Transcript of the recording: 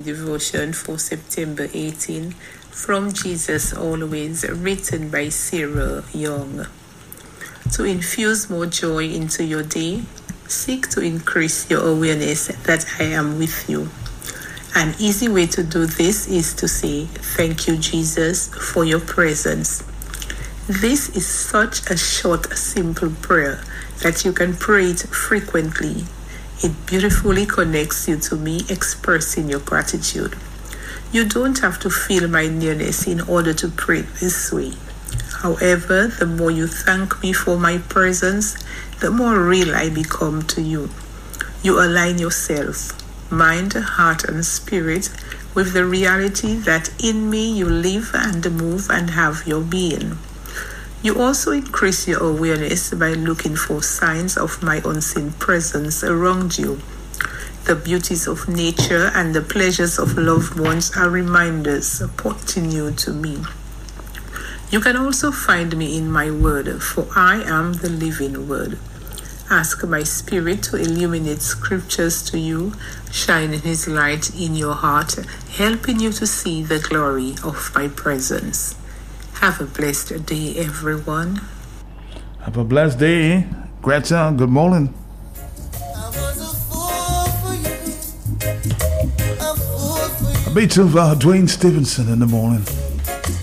Devotion for September 18 from Jesus Always, written by Sarah Young. To infuse more joy into your day, seek to increase your awareness that I am with you. An easy way to do this is to say, "Thank you, Jesus, for your presence." This is such a short, simple prayer that you can pray it frequently. It beautifully connects you to me expressing your gratitude. You don't have to feel my nearness in order to pray this way. However, the more you thank me for my presence, the more real I become to you. You align yourself, mind, heart, and spirit with the reality that in me you live and move and have your being. You also increase your awareness by looking for signs of my unseen presence around you. The beauties of nature and the pleasures of loved ones are reminders pointing you to me. You can also find me in my word, for I am the living word. Ask my spirit to illuminate scriptures to you, shining his light in your heart, helping you to see the glory of my presence. Have a blessed day, everyone. Have a blessed day. Greta, good morning. A beat of Dwayne Stevenson in the morning.